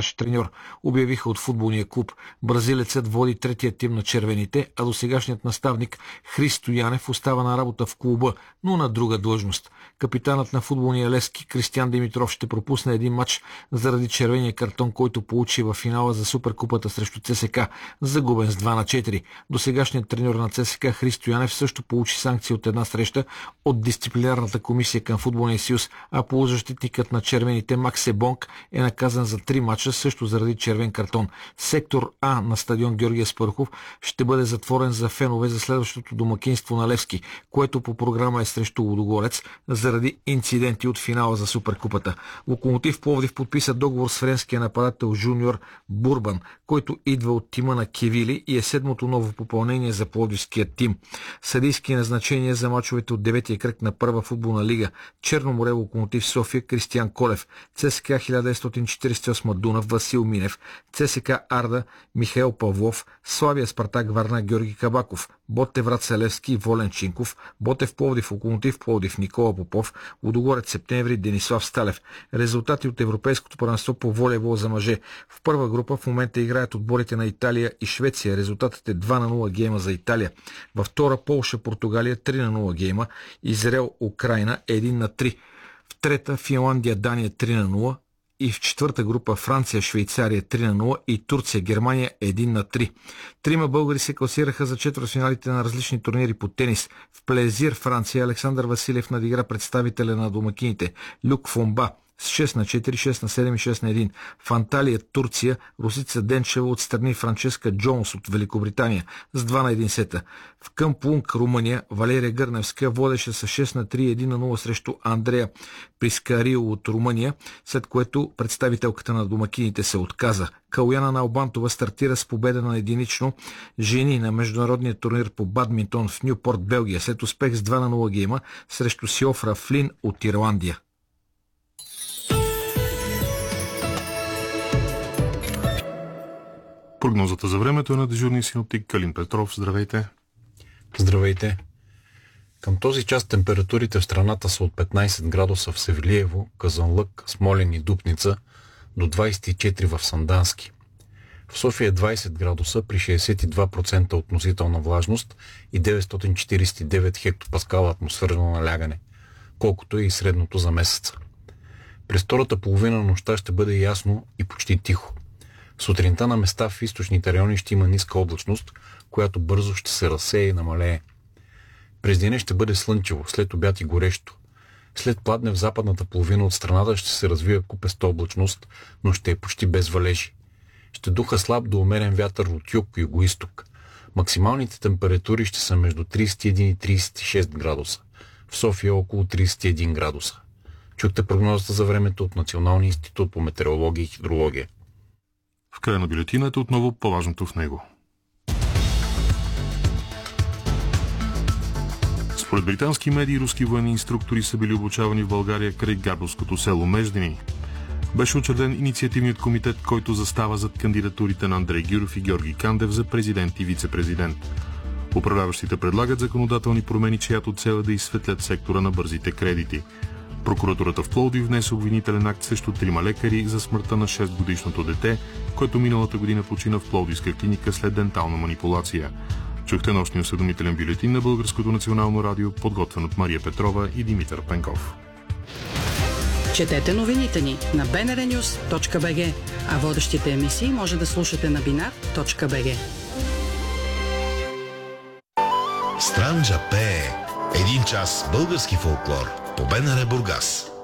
старши треньор, обявиха от футболния клуб. Бразилецът води третия тим на червените, а досегашният наставник Христо Янев остава на работа в клуба, но на друга длъжност. Капитанът на футболния Левски Кристиян Димитров ще пропусне един матч заради червения картон, който получи в финала за Суперкупата срещу ЦСКА, загубен с 2-4. Досегашният треньор на ЦСКА Христо Янев също получи санкция от една среща от дисциплинарната комисия към футболния съюз, а полузащитникът на червените Макс Ебонг е наказан за 3 мача също заради червен картон. Сектор А на стадион Георги Аспарухов ще бъде затворен за фенове за следващото домакинство на Левски, което по програма е срещу Лудогорец заради инциденти от финала за Суперкупата. Локомотив Пловдив подписа договор с френския нападател Жуниор Бурбан, който идва от тима на Кевили и е седмото ново попълнение за пловдивския тим. Съдийски назначения за мачовете от 9-я кръг на първа футболна лига: Черно море Локомотив София Кристиян Колев, ЦСКА 1948 Дунав Васил Минев, ЦСКА Арда Михаил Павлов, Славия Спартак Варна Георги Кабаков, Ботев Враца Левски Волен Чинков, Ботев Пловдив Локомотив Пловдив Никола Попов, Лудогорец Септември Денислав Сталев. Резултати от Европейското първенство по волейбол за мъже. В първа група в момента играят отборите на Италия и Швеция. Резултатът е 2-0 гейма за Италия. Във втора Полша Португалия 3-0 гейма, Израел Украйна 1-3. В трета Финландия Дания 3-0 и в четвърта група Франция Швейцария 3-0 и Турция Германия 1-3. Трима българи се класираха за четвъртфиналите на различни турнири по тенис. В Плезир Франция Александър Василев надигра представителя на домакините Люк Фомба с 6-4, 6-7 и 6-1. В Анталия Турция Русица Денчева отстрани Франческа Джонс от Великобритания с 2-1 сета. В Къмпунг Румъния Валерия Гърневска водеше с 6-3 1-0 срещу Андрея Прискарио от Румъния, след което представителката на домакините се отказа. Калуяна Налбантова стартира с победа на единично жени на международния турнир по бадминтон в Нюпорт, Белгия, след успех с 2-0 гейма срещу Сиофра Флин от Ирландия. Прогнозата за времето е на дежурния синоптик Калин Петров. Здравейте! Здравейте! Към този час температурите в страната са от 15 градуса в Севлиево, Казанлък, Смолян и Дупница до 24 в Сандански. В София 20 градуса при 62% относителна влажност и 949 хектопаскала атмосферно налягане, колкото е и средното за месеца. През втората половина на нощта ще бъде ясно и почти тихо. Сутринта на места в източните райони ще има ниска облачност, която бързо ще се разсее и намалее. През деня ще бъде слънчево, след обяд и горещо. След пладне в западната половина от страната ще се развива купеста облачност, но ще е почти без валежи. Ще духа слаб до умерен вятър от юг и югоизток. Максималните температури ще са между 31 и 36 градуса. В София около 31 градуса. Чухте прогнозата за времето от Националния институт по метеорология и хидрология. В края на бюлетината отново по-важното в него. Според британски медии, руски военни инструктори са били обучавани в България край габровското село Междени. Беше учреден инициативният комитет, който застава зад кандидатурите на Андрей Гюров и Георги Кандев за президент и вице-президент. Управляващите предлагат законодателни промени, чиято цел е да изсветлят сектора на бързите кредити. Прокуратурата в Пловдив внесе обвинителен акт срещу 3 лекари за смъртта на 6-годишното дете, което миналата година почина в Пловдивска клиника след дентална манипулация. Чухте нощния осведомителен бюлетин на Българското национално радио, подготвен от Мария Петрова и Димитър Пенков. Четете новините ни на bnrnews.bg, а водещите емисии може да слушате на binar.bg. Странджа пее. Един час български фолклор по БНР Бургас.